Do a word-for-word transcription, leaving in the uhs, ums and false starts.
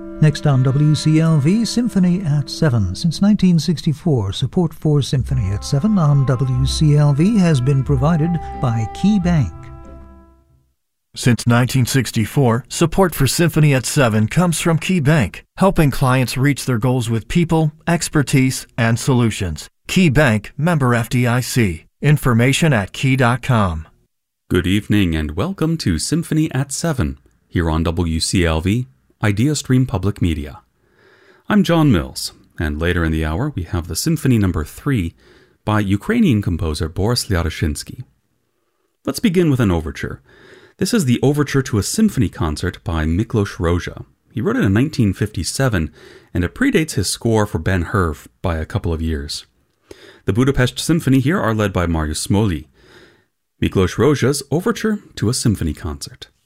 Next on W C L V, Symphony at seven. Since nineteen sixty-four, support for Symphony at seven on W C L V has been provided by Key Bank. Since nineteen sixty-four, support for Symphony at seven comes from Key Bank, helping clients reach their goals with people, expertise, and solutions. Key Bank, member F D I C. Information at key dot com. Good evening and welcome to Symphony at seven, here on W C L V, IdeaStream Public Media. I'm John Mills, and later in the hour we have the Symphony Number three by Ukrainian composer Boris Lyadoshinsky. Let's begin with an overture. This is the overture to a symphony concert by Miklos Rozsa. He wrote it in nineteen fifty-seven, and it predates his score for Ben-Hur by a couple of years. The Budapest Symphony here are led by Marius Smolny. Miklos Rozsa's overture to a symphony concert.